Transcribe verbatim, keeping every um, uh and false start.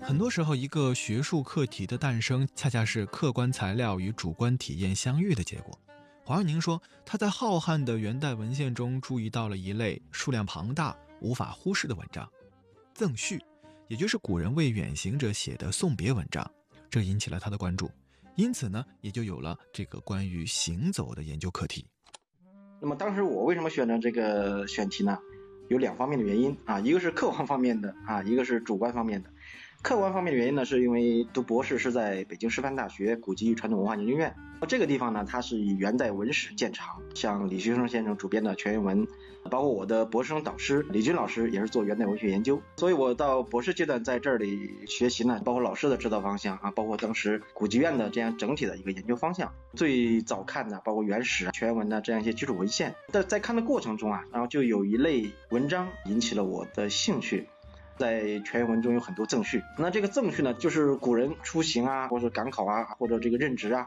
很多时候，一个学术课题的诞生，恰恰是客观材料与主观体验相遇的结果。黄瑞宁说，他在浩瀚的元代文献中注意到了一类数量庞大、无法忽视的文章——赠序，也就是古人为远行者写的送别文章。这引起了他的关注，因此呢，也就有了这个关于行走的研究课题。 那么当时我为什么选择这个选题呢？有两方面的原因啊，一个是客观方面的啊，一个是主观方面的。客观方面的原因呢，是因为读博士是在北京师范大学古籍与传统文化研究院，这个地方呢，它是以元代文史见长，像李学生先生主编的全原文，包括我的博士生导师李军老师也是做元代文学研究，所以我到博士阶段在这里学习呢，包括老师的指导方向啊，包括当时古籍院的这样整体的一个研究方向。最早看的包括元史、全原文的这样一些基础文献，在在看的过程中啊，然后就有一类文章引起了我的兴趣。在全原文中有很多赠序，那这个赠序呢，就是古人出行啊，或者赶考啊，或者这个任职啊，